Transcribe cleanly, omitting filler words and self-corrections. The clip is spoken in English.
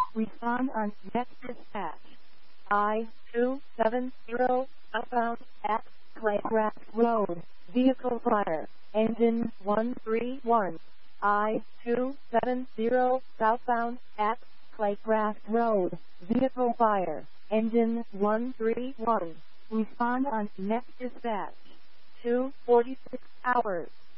Respond on next dispatch. I-270 outbound at Claycraft Road. Vehicle fire. Engine 131. I-270 southbound at Claycraft Road. Vehicle fire. Engine 131. Respond on next dispatch. 2:46 hours.